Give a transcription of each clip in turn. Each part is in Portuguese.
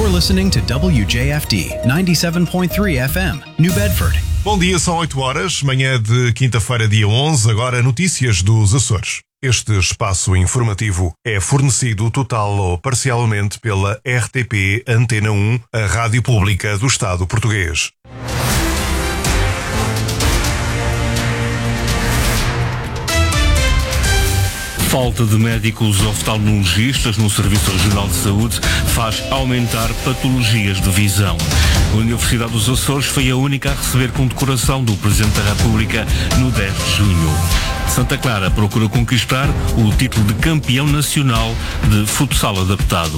You're listening to WJFD 97.3 FM, New Bedford. Bom dia, são 8 horas, manhã de quinta-feira, dia 11, agora notícias dos Açores. Este espaço informativo é fornecido total ou parcialmente pela RTP Antena 1, a rádio pública do Estado português. Falta de médicos oftalmologistas no Serviço Regional de Saúde faz aumentar patologias de visão. A Universidade dos Açores foi a única a receber condecoração do Presidente da República no 10 de junho. Santa Clara procura conquistar o título de campeão nacional de futsal adaptado.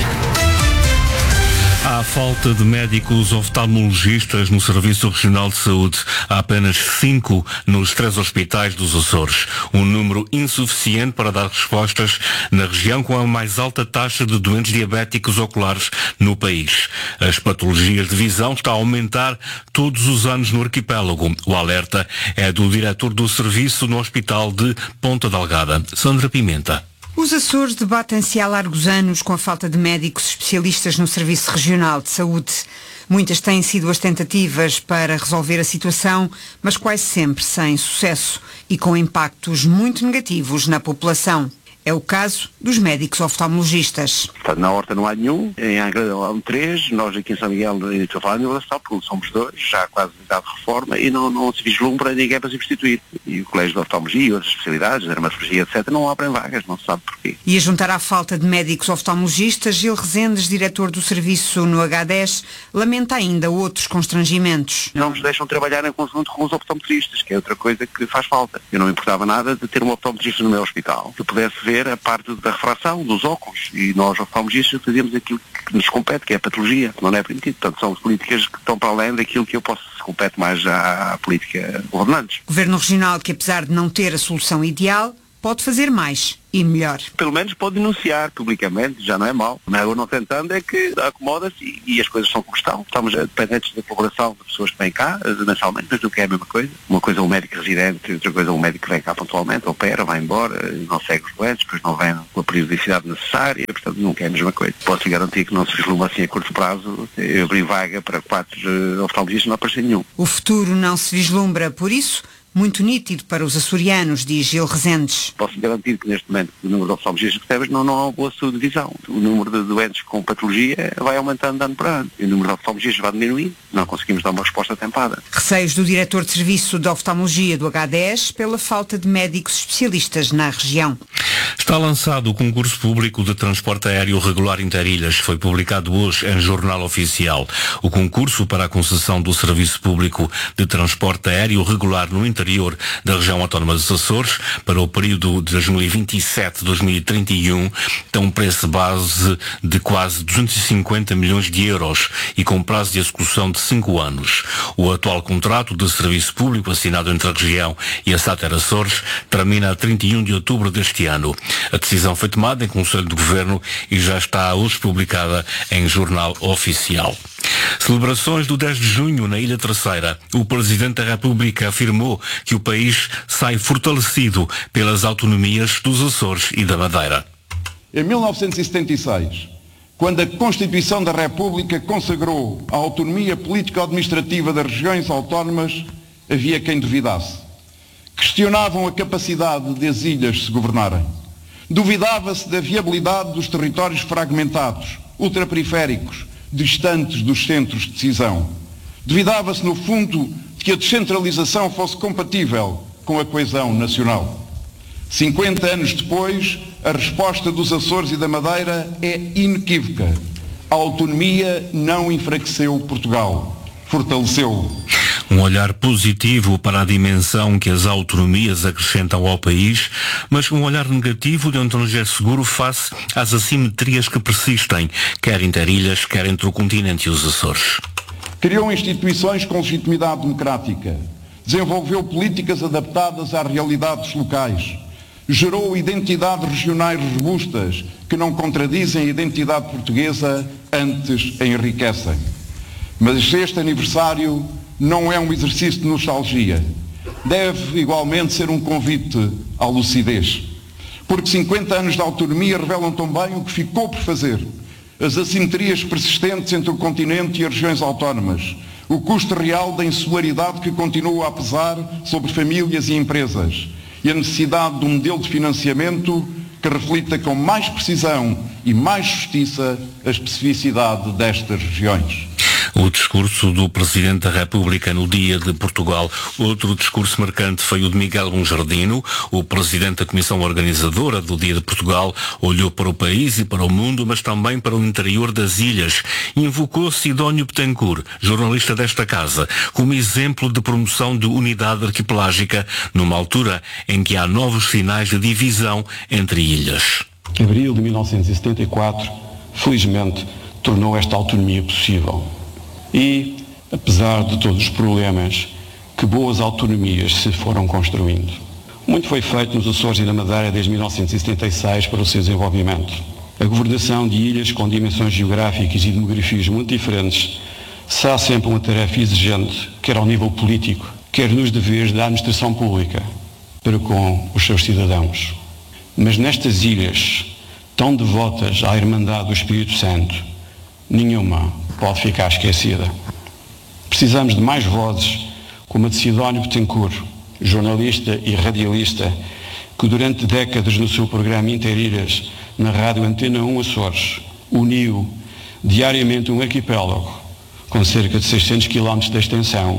Há falta de médicos oftalmologistas no Serviço Regional de Saúde. Há apenas 5 nos 3 hospitais dos Açores. Um número insuficiente para dar respostas na região com a mais alta taxa de doentes diabéticos oculares no país. As patologias de visão estão a aumentar todos os anos no arquipélago. O alerta é do diretor do serviço no Hospital de Ponta Delgada, Sandra Pimenta. Os Açores debatem-se há largos anos com a falta de médicos especialistas no Serviço Regional de Saúde. Muitas têm sido as tentativas para resolver a situação, mas quase sempre sem sucesso e com impactos muito negativos na população. É o caso dos médicos oftalmologistas. Na Horta não há nenhum, em Angra há 3, nós aqui em São Miguel, estou a falar em Universidade, porque somos 2, já quase idade de reforma, e não se vislumbra ninguém para substituir. E o Colégio de Oftalmologia e outras especialidades, dermatologia, etc., não abrem vagas, não se sabe porquê. E a juntar à falta de médicos oftalmologistas, Gil Rezendes, diretor do serviço no H10, lamenta ainda outros constrangimentos. Não nos deixam trabalhar em conjunto com os optometristas, que é outra coisa que faz falta. Eu não me importava nada de ter um optometrista no meu hospital, que pudesse ver a parte da refração, dos óculos, e nós oftalmologistas fazemos aquilo que nos compete, que é a patologia, que não é permitido. Portanto, são políticas que estão para além daquilo que eu posso, se compete mais à política governantes. Governo Regional que, apesar de não ter a solução ideal, pode fazer mais e melhor. Pelo menos pode denunciar publicamente, já não é mau. Mas eu não tentando é que acomoda-se e as coisas são como estão. Estamos dependentes da colaboração de pessoas que vêm cá, mensalmente, mas não é a mesma coisa. Uma coisa é um médico residente, outra coisa é um médico que vem cá pontualmente, opera, vai embora, não segue os doentes, depois não vem com a periodicidade necessária, portanto nunca é a mesma coisa. Posso garantir que não se vislumbra assim a curto prazo. Eu abri vaga para 4 oftalmologistas, não apareceu nenhum. O futuro não se vislumbra, por isso, muito nítido para os açorianos, diz Gil Rezendes. Posso garantir que neste momento o número de oftalmologistas que temos não há uma boa saúde de visão. O número de doentes com patologia vai aumentando ano por ano. E o número de oftalmologistas vai diminuindo. Não conseguimos dar uma resposta atempada. Receios do diretor de serviço de oftalmologia do H10 pela falta de médicos especialistas na região. Está lançado o concurso público de transporte aéreo regular Interilhas. Foi publicado hoje em Jornal Oficial. O concurso para a concessão do serviço público de transporte aéreo regular no interior da região autónoma dos Açores para o período de 2027-2031 tem um preço base de quase 250 milhões de euros e com prazo de execução de 5 anos. O atual contrato de serviço público assinado entre a região e a SATER Açores termina a 31 de outubro deste ano. A decisão foi tomada em Conselho de Governo e já está hoje publicada em Jornal Oficial. Celebrações do 10 de junho na Ilha Terceira. O Presidente da República afirmou que o país sai fortalecido pelas autonomias dos Açores e da Madeira. Em 1976, quando a Constituição da República consagrou a autonomia político-administrativa das regiões autónomas, havia quem duvidasse. Questionavam a capacidade das ilhas se governarem. Duvidava-se da viabilidade dos territórios fragmentados, ultraperiféricos, distantes dos centros de decisão. Duvidava-se, no fundo, de que a descentralização fosse compatível com a coesão nacional. 50 anos depois, a resposta dos Açores e da Madeira é inequívoca. A autonomia não enfraqueceu Portugal, fortaleceu-o. Um olhar positivo para a dimensão que as autonomias acrescentam ao país, mas um olhar negativo de um estrangeiro seguro face às assimetrias que persistem, quer interilhas, quer entre o continente e os Açores. Criou instituições com legitimidade democrática, desenvolveu políticas adaptadas às realidades locais, gerou identidades regionais robustas que não contradizem a identidade portuguesa, antes a enriquecem. Mas este aniversário não é um exercício de nostalgia. Deve igualmente ser um convite à lucidez. Porque 50 anos de autonomia revelam também o que ficou por fazer. as assimetrias persistentes entre o continente e as regiões autónomas, o custo real da insularidade que continua a pesar sobre famílias e empresas e a necessidade de um modelo de financiamento que reflita com mais precisão e mais justiça a especificidade destas regiões. O discurso do Presidente da República no Dia de Portugal. Outro discurso marcante foi o de Miguel Monjardino. O Presidente da Comissão Organizadora do Dia de Portugal olhou para o país e para o mundo, mas também para o interior das ilhas. Invocou Sidónio Betancourt, jornalista desta casa, como exemplo de promoção de unidade arquipelágica numa altura em que há novos sinais de divisão entre ilhas. Abril de 1974, felizmente, tornou esta autonomia possível. E, apesar de todos os problemas, que boas autonomias se foram construindo. Muito foi feito nos Açores e na Madeira desde 1976 para o seu desenvolvimento. A governação de ilhas com dimensões geográficas e demografias muito diferentes será sempre uma tarefa exigente, quer ao nível político, quer nos deveres da administração pública, para com os seus cidadãos. Mas nestas ilhas, tão devotas à Irmandade do Espírito Santo, nenhuma pode ficar esquecida. Precisamos de mais vozes, como a de Sidónio Betancourt, jornalista e radialista, que durante décadas no seu programa Interilhas, na rádio Antena 1 Açores, uniu diariamente um arquipélago com cerca de 600 km de extensão.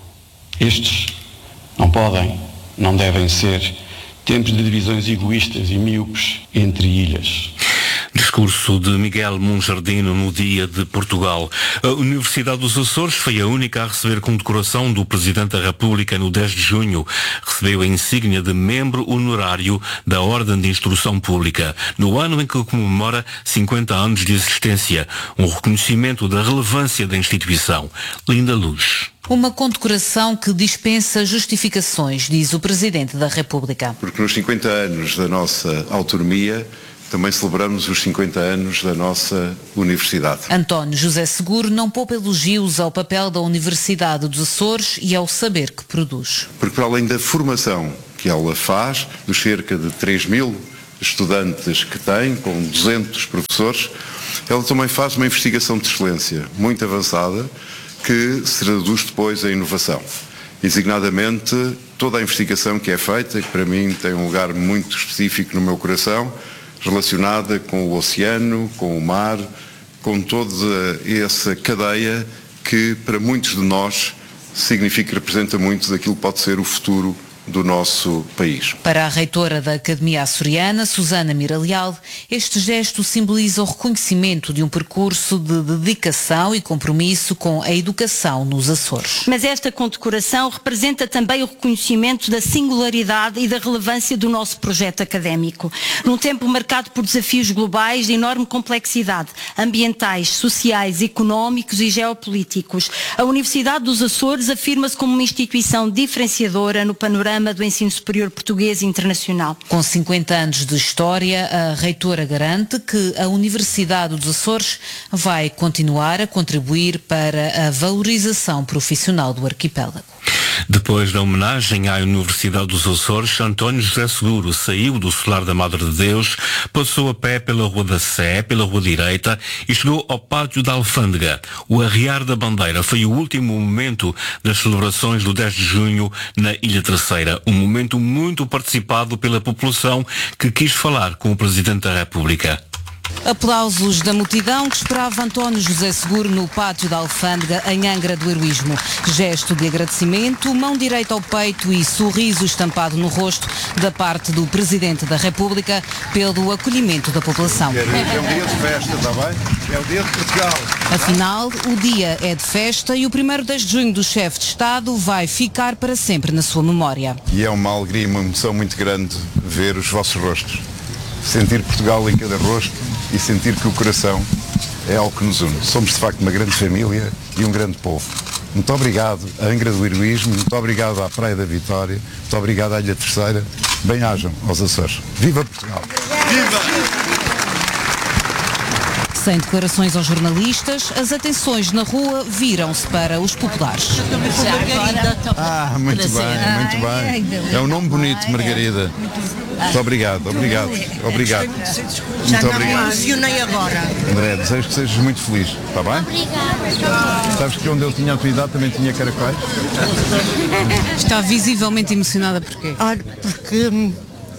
Estes não podem, não devem ser tempos de divisões egoístas e míopes entre ilhas. Discurso de Miguel Monjardino no Dia de Portugal. A Universidade dos Açores foi a única a receber condecoração do Presidente da República no 10 de junho. Recebeu a insígnia de membro honorário da Ordem de Instrução Pública, no ano em que comemora 50 anos de existência. Um reconhecimento da relevância da instituição. Linda Luz. Uma condecoração que dispensa justificações, diz o Presidente da República. Porque nos 50 anos da nossa autonomia, também celebramos os 50 anos da nossa universidade. António José Seguro não poupa elogios ao papel da Universidade dos Açores e ao saber que produz. Porque para além da formação que ela faz, dos cerca de 3.000 estudantes que tem, com 200 professores, ela também faz uma investigação de excelência muito avançada que se traduz depois em inovação. Designadamente, toda a investigação que é feita, que para mim tem um lugar muito específico no meu coração, relacionada com o oceano, com o mar, com toda essa cadeia que para muitos de nós significa e representa muito daquilo que pode ser o futuro do nosso país. Para a reitora da Academia Açoriana, Susana Mira Leal, este gesto simboliza o reconhecimento de um percurso de dedicação e compromisso com a educação nos Açores. Mas esta condecoração representa também o reconhecimento da singularidade e da relevância do nosso projeto académico. Num tempo marcado por desafios globais de enorme complexidade, ambientais, sociais, económicos e geopolíticos, a Universidade dos Açores afirma-se como uma instituição diferenciadora no panorama do ensino superior português e internacional. Com 50 anos de história, a reitora garante que a Universidade dos Açores vai continuar a contribuir para a valorização profissional do arquipélago. Depois da homenagem à Universidade dos Açores, António José Seguro saiu do Solar da Madre de Deus, passou a pé pela Rua da Sé, pela Rua Direita e chegou ao Pátio da Alfândega. O arriar da bandeira foi o último momento das celebrações do 10 de junho na Ilha Terceira. Um momento muito participado pela população que quis falar com o Presidente da República. Aplausos da multidão que esperava António José Seguro no Pátio da Alfândega, em Angra do Heroísmo. Gesto de agradecimento, mão direita ao peito e sorriso estampado no rosto da parte do Presidente da República pelo acolhimento da população. É um dia de festa, está bem? É o dia de Portugal. Afinal, o dia é de festa e o primeiro 10 de junho do chefe de Estado vai ficar para sempre na sua memória. E é uma alegria e uma emoção muito grande ver os vossos rostos. Sentir Portugal em cada rosto e sentir que o coração é algo que nos une. Somos de facto uma grande família e um grande povo. Muito obrigado à Angra do Heroísmo, muito obrigado à Praia da Vitória, muito obrigado à Ilha Terceira. Bem-ajam aos Açores. Viva Portugal! Viva! Sem declarações aos jornalistas, as atenções na rua viram-se para os populares. Muito bem. É um nome bonito, Margarida. Muito obrigado. Muito obrigado. Emocionei agora. André, desejo que sejas muito feliz, está bem? Obrigada. Sabes que onde eu tinha a tua idade também tinha caracóis? Está visivelmente emocionada porquê? Olha, porque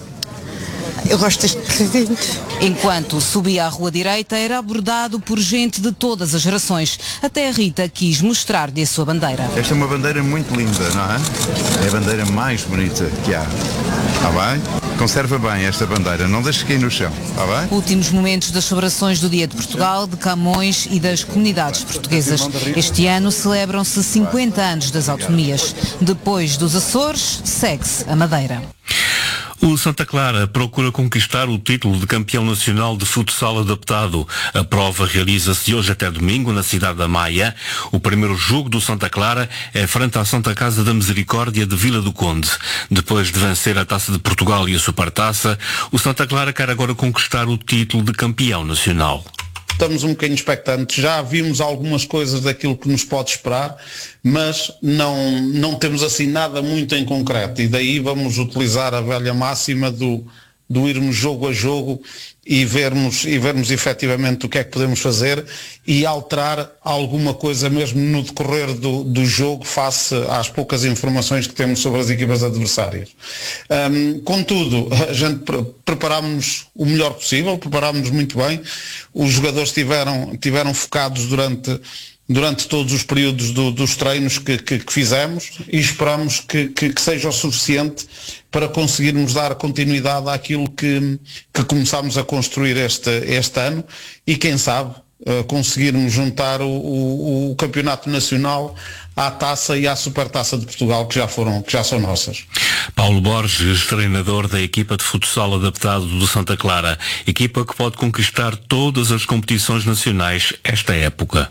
eu gosto deste presidente. Enquanto subia à rua direita, era abordado por gente de todas as gerações. Até a Rita quis mostrar-lhe a sua bandeira. Esta é uma bandeira muito linda, não é? É a bandeira mais bonita que há. Está bem? Conserva bem esta bandeira, não deixes cair no chão, está bem? Últimos momentos das celebrações do Dia de Portugal, de Camões e das comunidades portuguesas. Este ano celebram-se 50 anos das autonomias. Depois dos Açores, segue-se a Madeira. O Santa Clara procura conquistar o título de campeão nacional de futsal adaptado. A prova realiza-se de hoje até domingo na cidade da Maia. O primeiro jogo do Santa Clara é frente à Santa Casa da Misericórdia de Vila do Conde. Depois de vencer a Taça de Portugal e a Supertaça, o Santa Clara quer agora conquistar o título de campeão nacional. Estamos um bocadinho expectantes, já vimos algumas coisas daquilo que nos pode esperar, mas não temos assim nada muito em concreto, e daí vamos utilizar a velha máxima do irmos jogo a jogo e vermos efetivamente o que é que podemos fazer e alterar alguma coisa mesmo no decorrer do jogo face às poucas informações que temos sobre as equipas adversárias. Contudo, a gente preparámos-nos o melhor possível, preparámos-nos muito bem, os jogadores tiveram focados durante todos os períodos dos treinos que fizemos e esperamos que seja o suficiente para conseguirmos dar continuidade àquilo que começámos a construir este ano e, quem sabe, conseguirmos juntar o campeonato nacional à Taça e à Supertaça de Portugal, que já são nossas. Paulo Borges, treinador da equipa de futsal adaptado do Santa Clara, equipa que pode conquistar todas as competições nacionais esta época.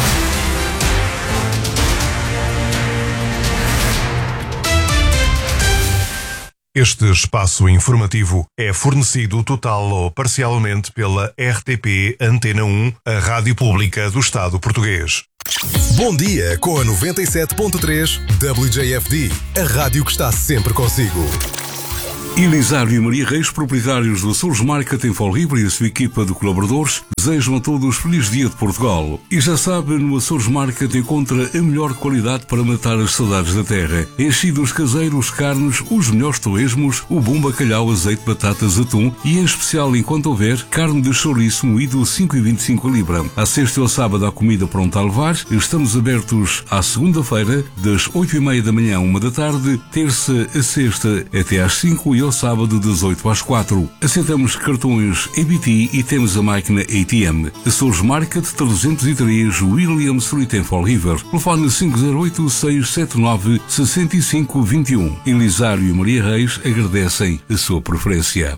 Este espaço informativo é fornecido total ou parcialmente pela RTP Antena 1, a rádio pública do Estado português. Bom dia com a 97.3 WJFD, a rádio que está sempre consigo. Elisário e Maria Reis, proprietários do Açores Market em Fall River, e a sua equipa de colaboradores desejam a todos feliz Dia de Portugal. E já sabe, no Açores Market encontra a melhor qualidade para matar as saudades da terra. Enchidos caseiros, carnes, os melhores torresmos, o bom bacalhau, azeite, batatas, atum e, em especial, enquanto houver, carne de chouriço moído 5,25 a libra. À sexta e ao sábado há comida pronta a levar. Estamos abertos à segunda-feira, das 8h30 da manhã à 1 da tarde, terça a sexta até às 5 e ao sábado das 8 às 4. Aceitamos cartões EBT e temos a máquina ATM. Açores Market 303 William Street em Fall River. Telefone 508-679-6521. Elisário e Maria Reis agradecem a sua preferência.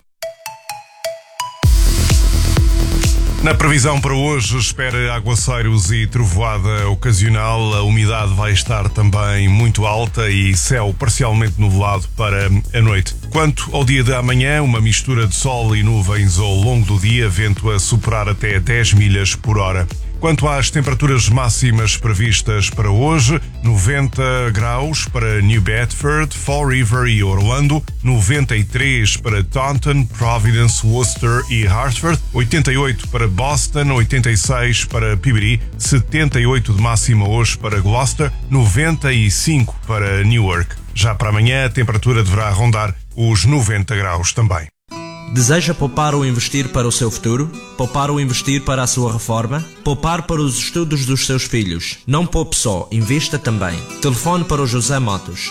Na previsão para hoje, espera aguaceiros e trovoada ocasional. A umidade vai estar também muito alta e céu parcialmente nublado para a noite. Quanto ao dia de amanhã, uma mistura de sol e nuvens ao longo do dia, vento a superar até 10 milhas por hora. Quanto às temperaturas máximas previstas para hoje, 90 graus para New Bedford, Fall River e Orlando, 93 para Taunton, Providence, Worcester e Hartford, 88 para Boston, 86 para Peabody, 78 de máxima hoje para Gloucester, 95 para Newark. Já para amanhã a temperatura deverá rondar os 90 graus também. Deseja poupar ou investir para o seu futuro? Poupar ou investir para a sua reforma? Poupar para os estudos dos seus filhos? Não poupe só, invista também. Telefone para o José Matos,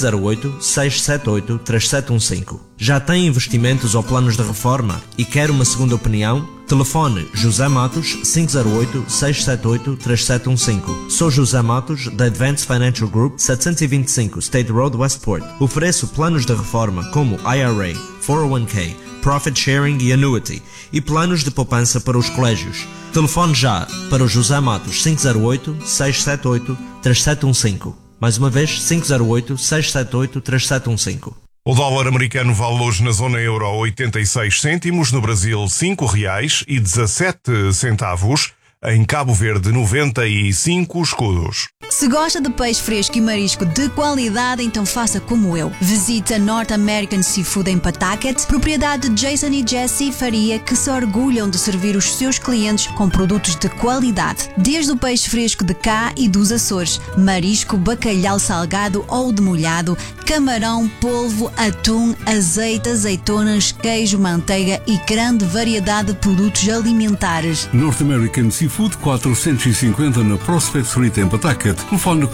508-678-3715. Já tem investimentos ou planos de reforma e quer uma segunda opinião? Telefone José Matos 508-678-3715. Sou José Matos, da Advanced Financial Group, 725 State Road, Westport. Ofereço planos de reforma como IRA, 401k, Profit Sharing e Annuity e planos de poupança para os colégios. Telefone já para o José Matos 508-678-3715. Mais uma vez, 508-678-3715. O dólar americano vale hoje na zona euro 86 cêntimos, no Brasil R$5,17, em Cabo Verde 95 escudos. Se gosta de peixe fresco e marisco de qualidade, então faça como eu. Visite a North American Seafood em Pawtucket, propriedade de Jason e Jessie Faria, que se orgulham de servir os seus clientes com produtos de qualidade. Desde o peixe fresco de cá e dos Açores, marisco, bacalhau salgado ou demolhado, camarão, polvo, atum, azeite, azeitonas, queijo, manteiga e grande variedade de produtos alimentares. North American Seafood 450 na Prospect Street em Pawtucket. Telefone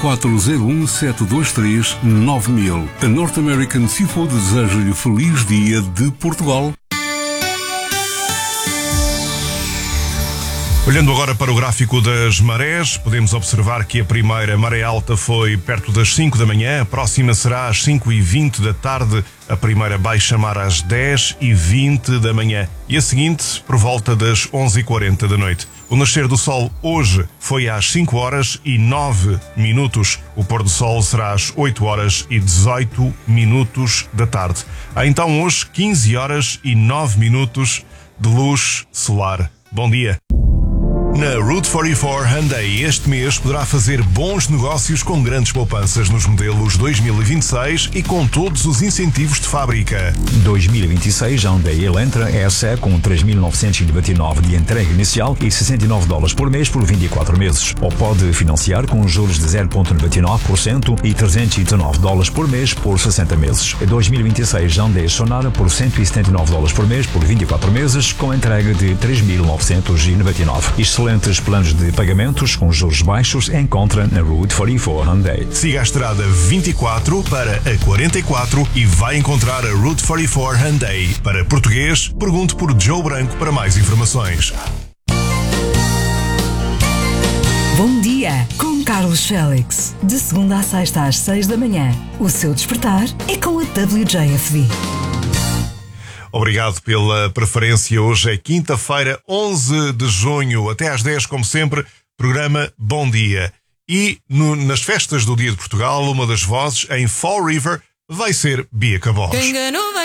401-723-9000. A North American Seafood deseja-lhe feliz dia de Portugal. Olhando agora para o gráfico das marés, podemos observar que a primeira maré alta foi perto das 5 da manhã, a próxima será às 5h20 da tarde, a primeira baixa mar às 10h20 da manhã e a seguinte por volta das 11h40 da noite. O nascer do sol hoje foi às 5h09. O pôr do sol será às 8h18 da tarde. Há então hoje 15h09 de luz solar. Bom dia. Na Route 44 Hyundai este mês poderá fazer bons negócios com grandes poupanças nos modelos 2026 e com todos os incentivos de fábrica. 2026 Hyundai Elantra SE com 3.999 de entrega inicial e $69 por mês por 24 meses. Ou pode financiar com juros de 0,99% e $309 por mês por 60 meses. 2026 Hyundai Sonara por $179 por mês por 24 meses com entrega de 3.999. Excelentes planos de pagamentos com juros baixos encontra na Route 44 Hyundai. Siga a estrada 24 para a 44 e vai encontrar a Route 44 Hyundai. Para português, pergunte por Joe Branco para mais informações. Bom dia, com Carlos Félix. De segunda à sexta às 6 da manhã. O seu despertar é com a WJFD. Obrigado pela preferência. Hoje é quinta-feira, 11 de junho. Até às 10, como sempre, programa Bom Dia. E nas festas do Dia de Portugal, uma das vozes em Fall River vai ser Bia Cabos.